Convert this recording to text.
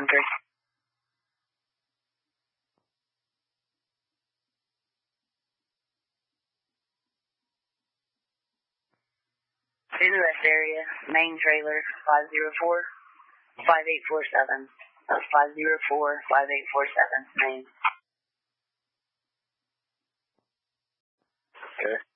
3. Midwest area, main trailer, 504-5847. That's 504-5847, main. Okay.